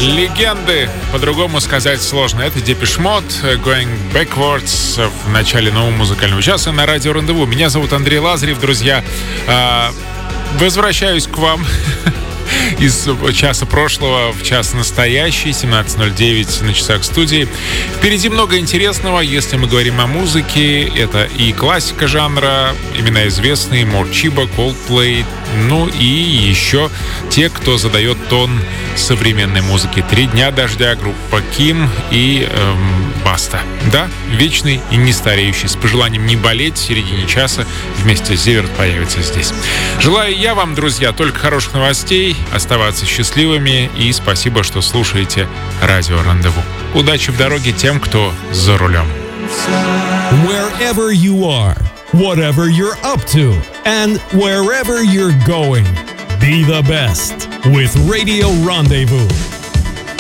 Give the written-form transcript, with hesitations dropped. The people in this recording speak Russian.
Легенды, по-другому сказать сложно. Это Depeche Mode, Going Backwards в начале нового музыкального часа на радио Рандеву. Меня зовут Андрей Лазарев, друзья. Возвращаюсь к вам из часа прошлого в час настоящий, 17:09 на часах студии. Впереди много интересного, если мы говорим о музыке. Это и классика жанра, имена известные, Морчибо, Coldplay, ну и еще те, кто задает тон современной музыки. «Три дня дождя», группа Ким и Баста. Да, вечный и не стареющий. С пожеланием не болеть, в середине часа вместе с Зиверт появится здесь. Желаю я вам, друзья, только хороших новостей, оставаться счастливыми и спасибо, что слушаете радио Рандеву. Удачи в дороге тем, кто за рулем. Wherever you are, whatever you're up to, and wherever you're going, be the best with Radio Rendezvous.